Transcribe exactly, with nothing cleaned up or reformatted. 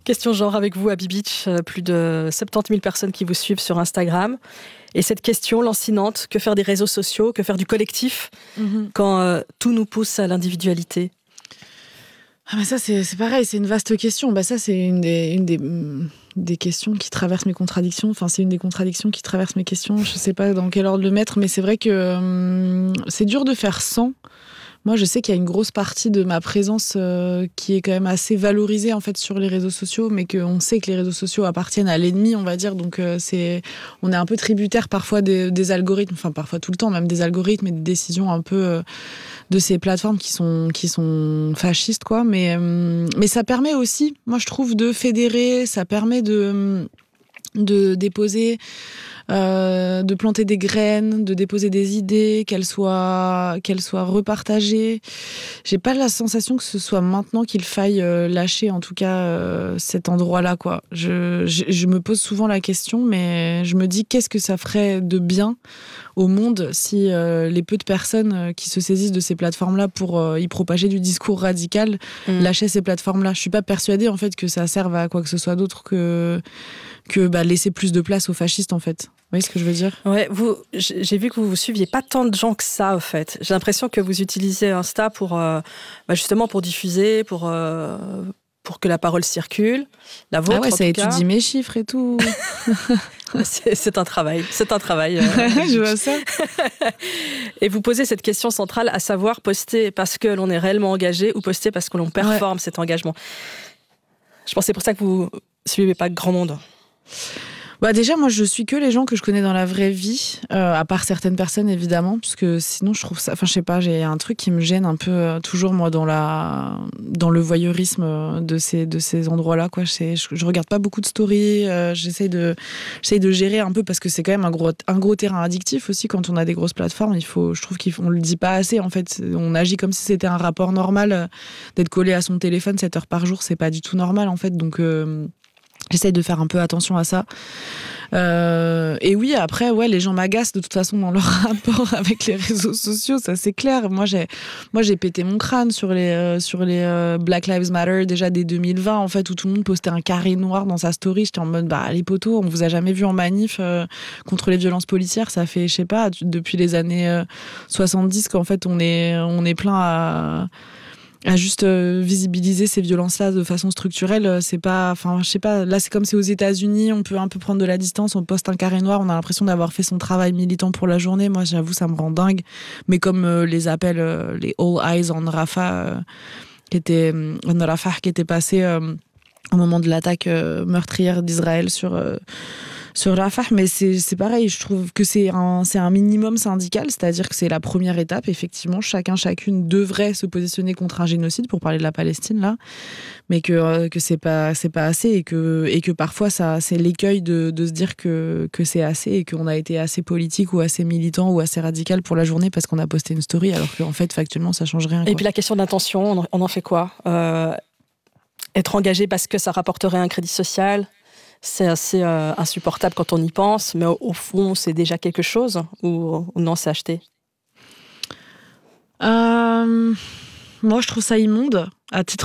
Question genre avec vous, Abby Beach, euh, plus de soixante-dix mille personnes qui vous suivent sur Instagram. Et cette question lancinante, que faire des réseaux sociaux, que faire du collectif mm-hmm. quand euh, tout nous pousse à l'individualité? Ah bah ça, c'est, c'est pareil, c'est une vaste question. Bah ça, c'est une des, une des, des questions qui traversent mes contradictions. Enfin, c'est une des contradictions qui traversent mes questions. Je sais pas dans quel ordre le mettre, mais c'est vrai que hum, c'est dur de faire sans. Moi, je sais qu'il y a une grosse partie de ma présence euh, qui est quand même assez valorisée en fait sur les réseaux sociaux, mais qu'on sait que les réseaux sociaux appartiennent à l'ennemi, on va dire. Donc, euh, c'est, on est un peu tributaire parfois des, des algorithmes, enfin parfois tout le temps, même des algorithmes et des décisions un peu euh, de ces plateformes qui sont qui sont fascistes, quoi. Mais euh, mais ça permet aussi, moi je trouve, de fédérer. Ça permet de de déposer. Euh, de planter des graines, de déposer des idées, qu'elles soient, qu'elles soient repartagées. J'ai pas la sensation que ce soit maintenant qu'il faille euh, lâcher, en tout cas, euh, cet endroit-là, quoi. Je, je, je me pose souvent la question, mais je me dis qu'est-ce que ça ferait de bien au monde si euh, les peu de personnes qui se saisissent de ces plateformes-là pour euh, y propager du discours radical mmh. lâchaient ces plateformes-là. Je suis pas persuadée, en fait, que ça serve à quoi que ce soit d'autre que, que bah, laisser plus de place aux fascistes, en fait. Vous voyez ce que je veux dire ? Ouais, vous, j'ai vu que vous ne suiviez pas tant de gens que ça, en fait. J'ai l'impression que vous utilisez Insta pour, euh, bah justement pour diffuser, pour, euh, pour que la parole circule. La vôtre, ah ouais, en ça tout étudie cas. mes chiffres et tout. c'est, c'est un travail, c'est un travail. Euh, je vois ça. Et vous posez cette question centrale, à savoir poster parce que l'on est réellement engagé ou poster parce que l'on performe ouais. cet engagement. Je pense que c'est pour ça que vous ne suivez pas grand monde. Bah déjà, moi, je suis que les gens que je connais dans la vraie vie, euh, à part certaines personnes, évidemment, parce que sinon, je trouve ça... Enfin, je sais pas, j'ai un truc qui me gêne un peu, euh, toujours, moi, dans la... dans le voyeurisme de ces, de ces endroits-là, quoi. Je, je, je regarde pas beaucoup de stories, euh, j'essaye de, j'essaye de gérer un peu, parce que c'est quand même un gros, un gros terrain addictif aussi, quand on a des grosses plateformes. Il faut, je trouve qu'on le dit pas assez, en fait. On agit comme si c'était un rapport normal, euh, d'être collé à son téléphone sept heures par jour, c'est pas du tout normal, en fait, donc... Euh, J'essaye de faire un peu attention à ça. Euh, et oui, après, ouais, les gens m'agacent de toute façon dans leur rapport avec les réseaux sociaux, ça c'est clair. Moi, j'ai, moi, j'ai pété mon crâne sur les, euh, sur les euh, Black Lives Matter déjà dès deux mille vingt, en fait, où tout le monde postait un carré noir dans sa story. J'étais en mode, bah, les potos, on vous a jamais vu en manif euh, contre les violences policières. Ça fait, je sais pas, depuis les années euh, soixante-dix qu'en fait, on est, on est plein à... à juste euh, visibiliser ces violences-là de façon structurelle, c'est pas, enfin, je sais pas, là c'est comme c'est aux États-Unis, on peut un peu prendre de la distance, on poste un carré noir, on a l'impression d'avoir fait son travail militant pour la journée. Moi, j'avoue, ça me rend dingue. Mais comme euh, les appels, euh, les All Eyes on Rafah, euh, qui était, on Rafah, qui était passé euh, au moment de l'attaque euh, meurtrière d'Israël sur. Euh, sur Rafah, mais c'est, c'est pareil, je trouve que c'est un, c'est un minimum syndical, c'est-à-dire que c'est la première étape, effectivement, chacun, chacune devrait se positionner contre un génocide, pour parler de la Palestine, là, mais que, euh, que c'est pas, c'est pas assez, et que, et que parfois, ça, c'est l'écueil de, de se dire que, que c'est assez, et qu'on a été assez politique, ou assez militant, ou assez radical pour la journée, parce qu'on a posté une story, alors qu'en fait, factuellement, ça change rien, quoi. Et puis la question d'intention, on en fait quoi ? euh, Être engagé parce que ça rapporterait un crédit social ? C'est assez euh, insupportable quand on y pense, mais au, au fond, c'est déjà quelque chose, ou, ou non, c'est acheté ? euh, Moi, je trouve ça immonde, à titre